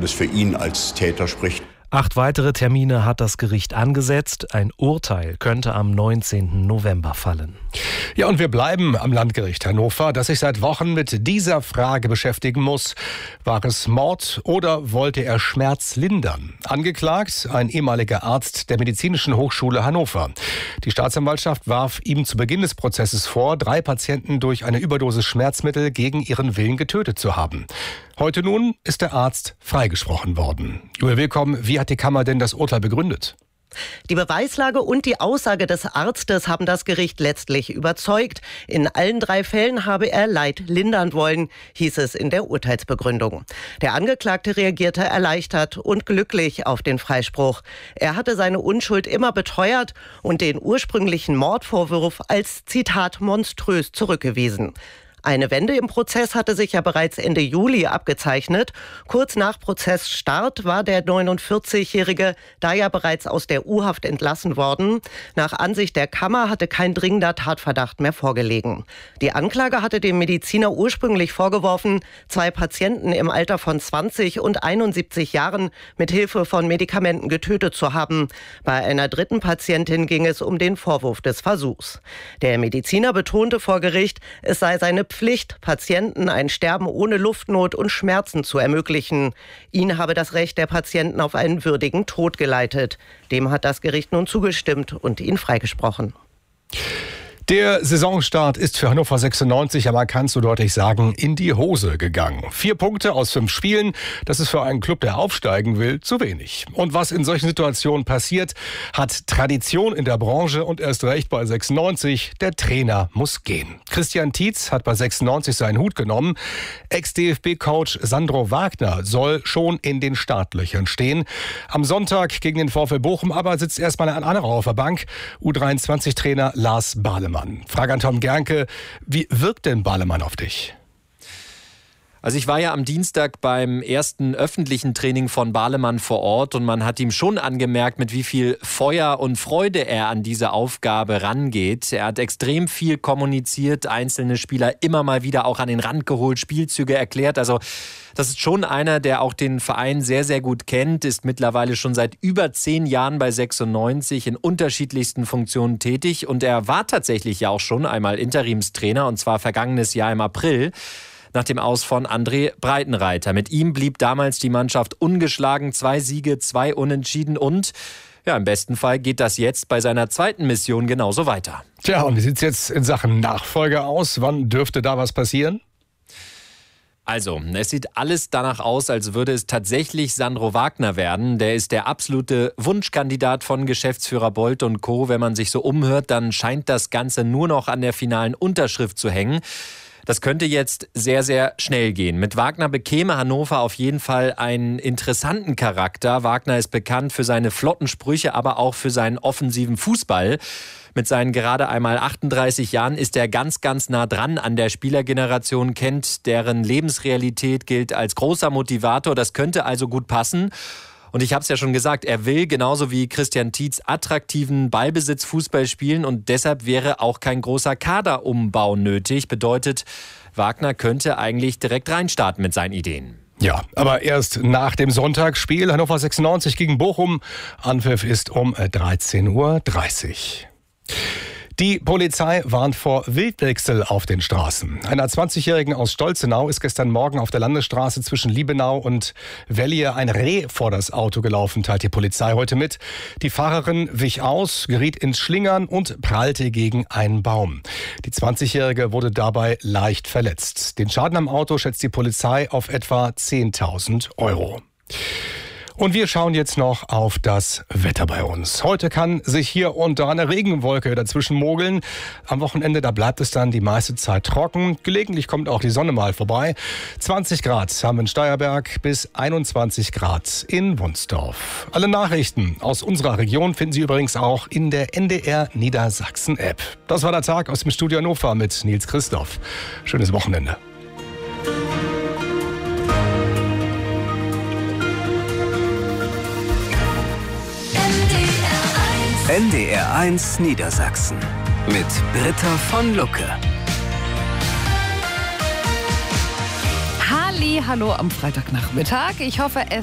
das für ihn als Täter spricht. 8 weitere Termine hat das Gericht angesetzt. Ein Urteil könnte am 19. November fallen. Ja, und wir bleiben am Landgericht Hannover, das sich seit Wochen mit dieser Frage beschäftigen muss. War es Mord oder wollte er Schmerz lindern? Angeklagt ein ehemaliger Arzt der Medizinischen Hochschule Hannover. Die Staatsanwaltschaft warf ihm zu Beginn des Prozesses vor, 3 Patienten durch eine Überdosis Schmerzmittel gegen ihren Willen getötet zu haben. Heute nun ist der Arzt freigesprochen worden. Julia Willkommen, wie hat die Kammer denn das Urteil begründet? Die Beweislage und die Aussage des Arztes haben das Gericht letztlich überzeugt. In allen 3 Fällen habe er Leid lindern wollen, hieß es in der Urteilsbegründung. Der Angeklagte reagierte erleichtert und glücklich auf den Freispruch. Er hatte seine Unschuld immer beteuert und den ursprünglichen Mordvorwurf als, Zitat, monströs zurückgewiesen. Eine Wende im Prozess hatte sich ja bereits Ende Juli abgezeichnet. Kurz nach Prozessstart war der 49-Jährige da ja bereits aus der U-Haft entlassen worden. Nach Ansicht der Kammer hatte kein dringender Tatverdacht mehr vorgelegen. Die Anklage hatte dem Mediziner ursprünglich vorgeworfen, 2 Patienten im Alter von 20 und 71 Jahren mit Hilfe von Medikamenten getötet zu haben. Bei einer 3. Patientin ging es um den Vorwurf des Versuchs. Der Mediziner betonte vor Gericht, es sei seine Pflicht, Patienten ein Sterben ohne Luftnot und Schmerzen zu ermöglichen. Ihn habe das Recht der Patienten auf einen würdigen Tod geleitet. Dem hat das Gericht nun zugestimmt und ihn freigesprochen. Der Saisonstart ist für Hannover 96, aber kannst du deutlich sagen, in die Hose gegangen. 4 Punkte aus 5 Spielen, das ist für einen Club, der aufsteigen will, zu wenig. Und was in solchen Situationen passiert, hat Tradition in der Branche und erst recht bei 96. Der Trainer muss gehen. Christian Tietz hat bei 96 seinen Hut genommen. Ex-DFB-Coach Sandro Wagner soll schon in den Startlöchern stehen. Am Sonntag gegen den VfL Bochum aber sitzt erstmal ein anderer auf der Bank, U23-Trainer Lars Balemann. Frage an Tom Gernke, wie wirkt denn Balemann auf dich? Also ich war ja am Dienstag beim ersten öffentlichen Training von Balemann vor Ort und man hat ihm schon angemerkt, mit wie viel Feuer und Freude er an diese Aufgabe rangeht. Er hat extrem viel kommuniziert, einzelne Spieler immer mal wieder auch an den Rand geholt, Spielzüge erklärt. Also das ist schon einer, der auch den Verein sehr, sehr gut kennt, ist mittlerweile schon seit über 10 Jahren bei 96 in unterschiedlichsten Funktionen tätig und er war tatsächlich ja auch schon einmal Interimstrainer und zwar vergangenes Jahr im April. Nach dem Aus von André Breitenreiter. Mit ihm blieb damals die Mannschaft ungeschlagen, 2 Siege, 2 Unentschieden und ja, im besten Fall geht das jetzt bei seiner zweiten Mission genauso weiter. Tja, und wie sieht es jetzt in Sachen Nachfolger aus? Wann dürfte da was passieren? Also, es sieht alles danach aus, als würde es tatsächlich Sandro Wagner werden. Der ist der absolute Wunschkandidat von Geschäftsführer Bolt und Co. Wenn man sich so umhört, dann scheint das Ganze nur noch an der finalen Unterschrift zu hängen. Das könnte jetzt sehr, sehr schnell gehen. Mit Wagner bekäme Hannover auf jeden Fall einen interessanten Charakter. Wagner ist bekannt für seine flotten Sprüche, aber auch für seinen offensiven Fußball. Mit seinen gerade einmal 38 Jahren ist er ganz, ganz nah dran an der Spielergeneration, kennt deren Lebensrealität, gilt als großer Motivator. Das könnte also gut passen. Und ich habe es ja schon gesagt, er will genauso wie Christian Tietz attraktiven Ballbesitzfußball spielen und deshalb wäre auch kein großer Kaderumbau nötig. Bedeutet, Wagner könnte eigentlich direkt reinstarten mit seinen Ideen. Ja, aber erst nach dem Sonntagsspiel Hannover 96 gegen Bochum. Anpfiff ist um 13:30 Uhr. Die Polizei warnt vor Wildwechsel auf den Straßen. Einer 20-Jährigen aus Stolzenau ist gestern Morgen auf der Landesstraße zwischen Liebenau und Wellier ein Reh vor das Auto gelaufen, teilt die Polizei heute mit. Die Fahrerin wich aus, geriet ins Schlingern und prallte gegen einen Baum. Die 20-Jährige wurde dabei leicht verletzt. Den Schaden am Auto schätzt die Polizei auf etwa 10.000 €. Und wir schauen jetzt noch auf das Wetter bei uns. Heute kann sich hier und da eine Regenwolke dazwischen mogeln. Am Wochenende, da bleibt es dann die meiste Zeit trocken. Gelegentlich kommt auch die Sonne mal vorbei. 20 Grad haben wir in Steierberg bis 21 Grad in Wunsdorf. Alle Nachrichten aus unserer Region finden Sie übrigens auch in der NDR Niedersachsen App. Das war der Tag aus dem Studio Hannover mit Nils Christoph. Schönes Wochenende. NDR 1 Niedersachsen mit Britta von Lucke. Hallo am Freitagnachmittag. Ich hoffe, es